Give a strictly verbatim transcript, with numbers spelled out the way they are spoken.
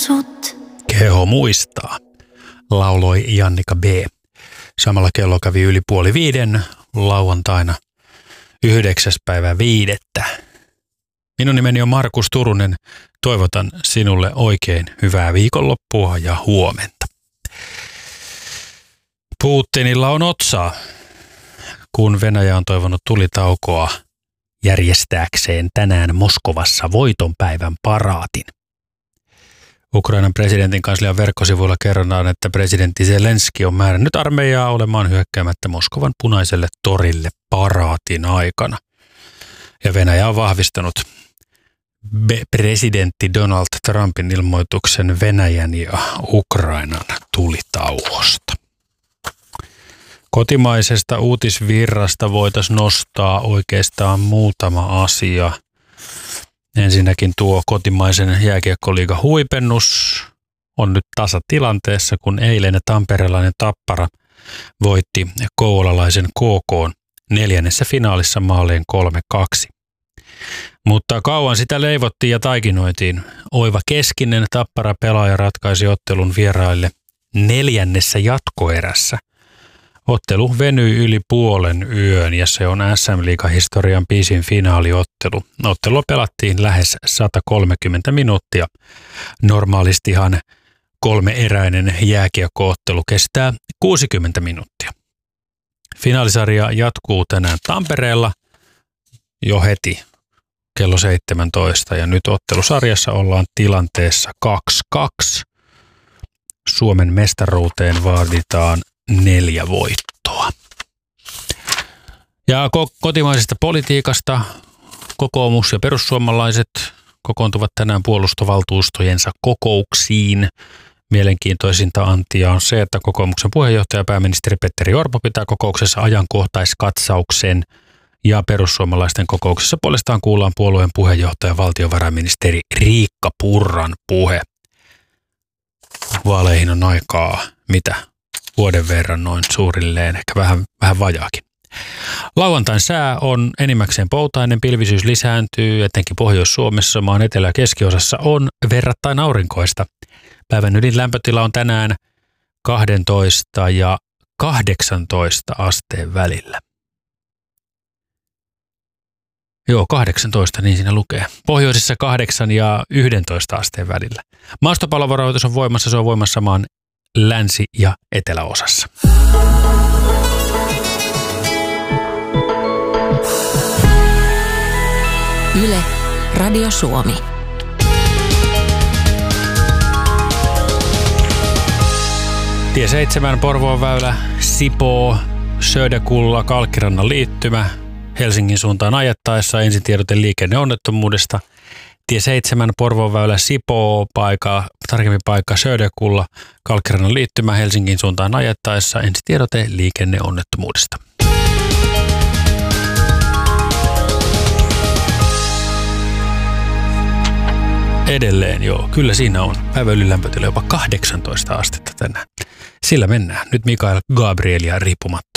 Sut. Keho muistaa, lauloi Jannika B. Samalla kello kävi yli puoli viiden lauantaina yhdeksäs päivä viidettä. Minun nimeni on Markus Turunen. Toivotan sinulle oikein hyvää viikonloppua ja huomenta. Putinilla on otsaa, kun Venäjä on toivonut tulitaukoa järjestääkseen tänään Moskovassa voitonpäivän paraatin. Ukrainan presidentin kanslian verkkosivuilla kerrotaan, että presidentti Zelenski on määrännyt armeijaa olemaan hyökkäämättä Moskovan punaiselle torille paraatin aikana. Ja Venäjä on vahvistanut Be- presidentti Donald Trumpin ilmoituksen Venäjän ja Ukrainan tulitauosta. Kotimaisesta uutisvirrasta voitaisiin nostaa oikeastaan muutama asia. Ensinnäkin tuo kotimaisen jääkiekkoliigan huipennus on nyt tasatilanteessa, kun eilen tamperelainen Tappara voitti kouvolalaisen K K:n neljännessä finaalissa maaliin kolme kaksi. Mutta kauan sitä leivottiin ja taikinoitiin. Oiva Keskinen Tappara pelaaja ratkaisi ottelun vieraille neljännessä jatkoerässä. Ottelu venyi yli puolen yön ja se on S M-liigahistorian pisin finaaliottelu. Ottelua pelattiin lähes sata kolmekymmentä minuuttia. Normaalistihan kolmeeräinen jääkiekkoottelu kestää kuusikymmentä minuuttia. Finaalisarja jatkuu tänään Tampereella jo heti kello seitsemäntoista ja nyt ottelusarjassa ollaan tilanteessa kaksi kaksi. Suomen mestaruuteen vaaditaan neljä voittoa. Ja kotimaisesta politiikasta kokoomus ja perussuomalaiset kokoontuvat tänään puolustovaltuustojensa kokouksiin. Mielenkiintoisinta antia on se, että kokoomuksen puheenjohtaja pääministeri Petteri Orpo pitää kokouksessa ajankohtaiskatsauksen ja perussuomalaisten kokouksessa puolestaan kuullaan puolueen puheenjohtaja valtiovarainministeri Riikka Purran puhe. Vaaleihin on aikaa mitä? Vuoden verran noin suurilleen, ehkä vähän, vähän vajaakin. Lauantain sää on enimmäkseen poutainen, pilvisyys lisääntyy, etenkin Pohjois-Suomessa, maan etelä- ja keskiosassa on verrattain aurinkoista. Päivän ylin lämpötila on tänään kaksitoista ja kahdeksantoista asteen välillä. Joo, kahdeksantoista, niin siinä lukee. Pohjoisessa kahdeksan ja yksitoista asteen välillä. Maastopallovaroitus on voimassa, se on voimassa maan länsi- ja eteläosassa. Yle, Radio Suomi. Tie seitsemän, Porvoon väylä, Sipoo, Söderkulla, Kalkkirannan liittymä. Helsingin suuntaan ajettaessa ensitiedote liikenneonnettomuudesta. Tie seitsemän, Porvoon väylä, Sipoo, paikka, tarkemmin paikka Söderkulla, Kalkkirannan liittymä Helsingin suuntaan ajettaessa ensitiedote liikenneonnettomuudesta. Edelleen joo, kyllä siinä on. Päivän ylilämpötila jopa kahdeksantoista astetta tänään. Sillä mennään. Nyt Mikael Gabrielia riippumatta.